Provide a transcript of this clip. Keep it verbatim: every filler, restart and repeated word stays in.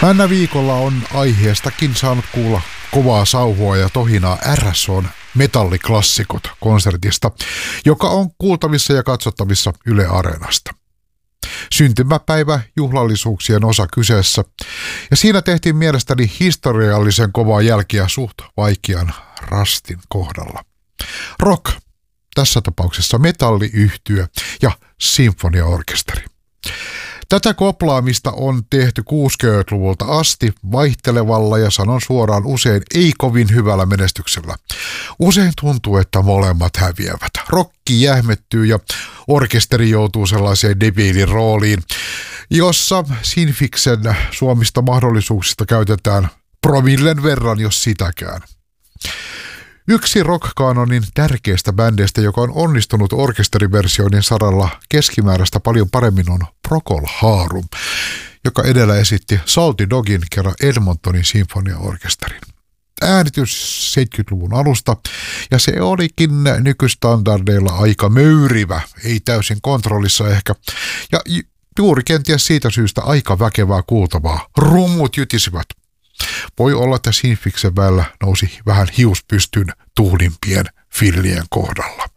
Männä viikolla on aiheestakin saanut kuulla kovaa sauhua ja tohinaa R S O:n metalliklassikot konsertista, joka on kuultavissa ja katsottavissa Yle Areenasta. Syntymäpäivä juhlallisuuksien osa kyseessä, ja siinä tehtiin mielestäni historiallisen kovaa jälkiä suht vaikean rastin kohdalla. Rock, tässä tapauksessa metalliyhtye ja sinfoniaorkesteri. Tätä koplaamista on tehty kuusikymmentäluvulta asti vaihtelevalla ja sanon suoraan usein ei kovin hyvällä menestyksellä. Usein tuntuu, että molemmat häviävät. Rokki jähmettyy ja orkesteri joutuu sellaiseen debiilin rooliin, jossa Sinfiksen suomista mahdollisuuksista käytetään promillen verran, jos sitäkään. Yksi rock-kanonin tärkeistä bändeistä, joka on onnistunut orkesteriversioinnin saralla keskimääräistä paljon paremmin, on Procol Harum, joka edellä esitti Salty Dogin kerran Edmontonin sinfoniaorkesterin. Äänitys seitsemänkymmentäluvun alusta, ja se olikin nykystandardeilla aika möyrivä, ei täysin kontrollissa ehkä, ja juuri kenties siitä syystä aika väkevää kuultavaa. Rummut jytisivät. Voi olla, että Sinfiksen väellä nousi vähän hiuspystyn tuhdimpien fillien kohdalla.